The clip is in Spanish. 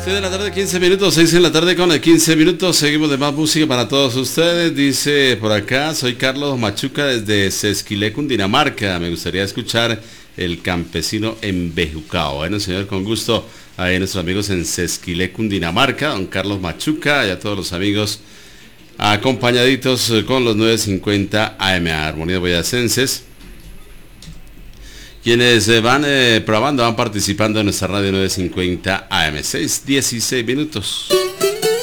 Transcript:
6 de la tarde, 15 minutos, 6 de la tarde con 15 minutos, seguimos de más música para todos ustedes. Dice por acá, soy Carlos Machuca desde Sesquilé, Cundinamarca. Me gustaría escuchar El Campesino en Bejucao. Bueno, señor, con gusto a nuestros amigos en Sesquilé, Cundinamarca, don Carlos Machuca y a todos los amigos acompañaditos con los 950 AM Armonía Boyacenses. Quienes van probando, van participando en nuestra radio 950 AM, 6:16 minutos.